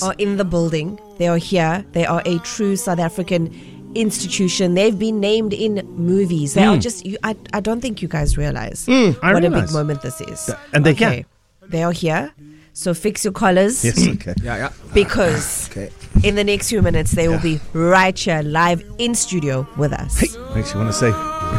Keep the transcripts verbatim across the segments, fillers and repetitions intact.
are in the building. They are here. They are a true South African institution. They've been named in movies. They mm. are just, you, I, I don't think you guys realize mm, I what realize. a big moment this is. And they okay. can. They are here. So fix your collars. Yes, okay. Yeah, yeah. Because okay. in the next few minutes, they will yeah. be right here live in studio with us. Hey, makes you want to say...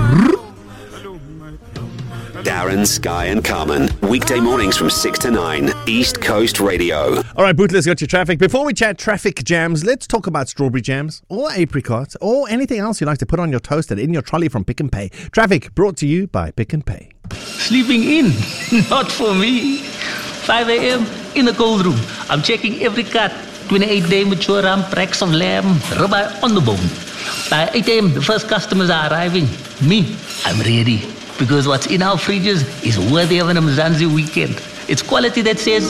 Darren, Sky and Carmen. Weekday mornings from six to nine. East Coast Radio. All right, Bootler's got your traffic. Before we chat traffic jams, let's talk about strawberry jams or apricots or anything else you like to put on your toast and in your trolley from Pick and Pay. Traffic brought to you by Pick and Pay. Sleeping in? Not for me. five a.m. in the cold room. I'm checking every cut. twenty-eight day mature ram, racks of lamb, ribeye on the bone. By eight a.m. the first customers are arriving. Me, I'm ready. Because what's in our fridges is worthy of an Mzansi weekend. It's quality that says...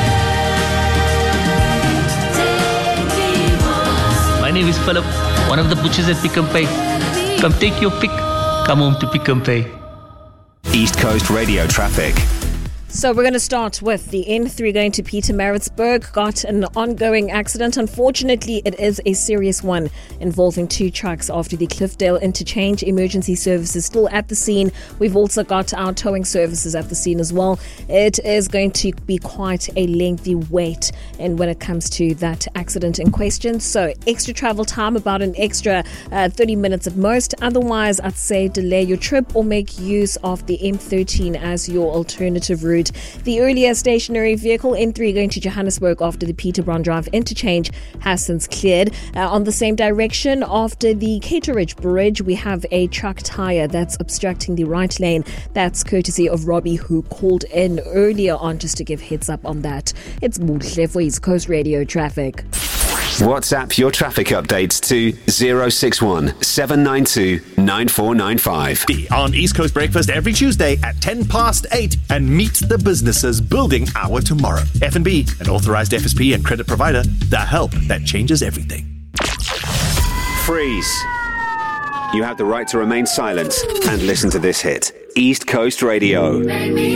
My name is Philip, one of the butchers at Pick and Pay. Come take your pick. Come home to Pick and Pay. East Coast Radio traffic. So we're going to start with the N three going to Pietermaritzburg. Got an ongoing accident. Unfortunately, it is a serious one involving two trucks after the Cliffdale interchange. Emergency services still at the scene. We've also got our towing services at the scene as well. It is going to be quite a lengthy wait and when it comes to that accident in question. So extra travel time, about an extra uh, thirty minutes at most. Otherwise, I'd say delay your trip or make use of the M thirteen as your alternative route. The earlier stationary vehicle N three going to Johannesburg after the Peter Brown Drive interchange has since cleared. Uh, on the same direction, after the Cateridge Bridge, we have a truck tire that's obstructing the right lane. That's courtesy of Robbie, who called in earlier on just to give heads up on that. It's Buhle for East Coast Radio traffic. WhatsApp your traffic updates to zero six one seven nine two nine four nine five. Be on East Coast Breakfast every Tuesday at ten past eight and meet the businesses building our tomorrow. F and B, an authorized F S P and credit provider, the help that changes everything. Freeze. You have the right to remain silent and listen to this hit. East Coast Radio.